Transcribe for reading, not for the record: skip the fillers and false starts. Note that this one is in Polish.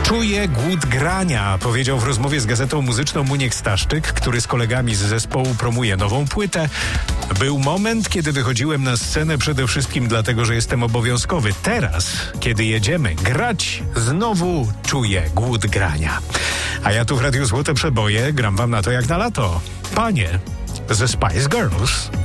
Czuję głód grania, powiedział w rozmowie z Gazetą Muzyczną Muniek Staszczyk, który z kolegami z zespołu promuje nową płytę. Był moment, kiedy wychodziłem na scenę przede wszystkim dlatego, że jestem obowiązkowy. Teraz, kiedy jedziemy grać, znowu czuję głód grania. A ja tu w Radiu Złote Przeboje gram wam na to jak na lato. Panie ze Spice Girls.